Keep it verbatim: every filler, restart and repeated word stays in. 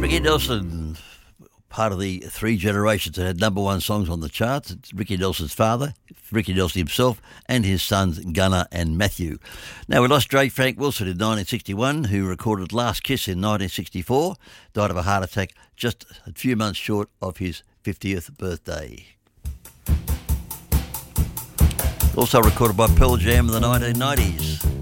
Ricky Nelson, part of the three generations that had number one songs on the charts. It's Ricky Nelson's father, Ricky Nelson himself, and his sons Gunnar and Matthew. Now, we lost J. Frank Wilson in nineteen sixty-one, who recorded Last Kiss in nineteen sixty-four, died of a heart attack just a few months short of his fiftieth birthday. Also recorded by Pearl Jam in the nineteen nineties.